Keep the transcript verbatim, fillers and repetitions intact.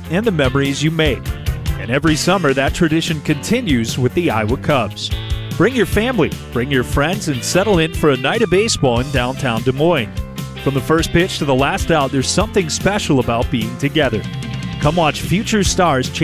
and the memories you made. And every summer, that tradition continues with the Iowa Cubs. Bring your family, bring your friends, and settle in for a night of baseball in downtown Des Moines. From the first pitch to the last out, there's something special about being together. Come watch future stars